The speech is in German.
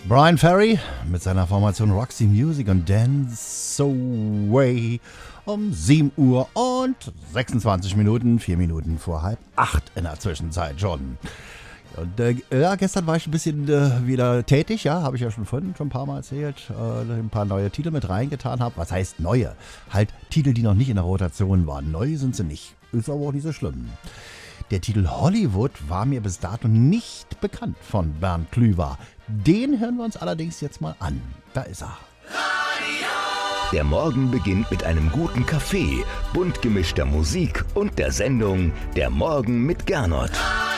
Brian Ferry mit seiner Formation Roxy Music und Dance Away um 7 Uhr und 26 Minuten, 4 Minuten vor 7:30 in der Zwischenzeit schon. Und gestern war ich ein bisschen wieder tätig, ja, habe ich ja schon vorhin schon ein paar Mal erzählt, ein paar neue Titel mit reingetan habe. Was heißt neue? Halt Titel, die noch nicht in der Rotation waren. Neu sind sie nicht, ist aber auch nicht so schlimm. Der Titel Hollywood war mir bis dato nicht bekannt von Bernd Klüver. Den hören wir uns allerdings jetzt mal an. Da ist er. Der Morgen beginnt mit einem guten Kaffee, bunt gemischter Musik und der Sendung Der Morgen mit Gernot.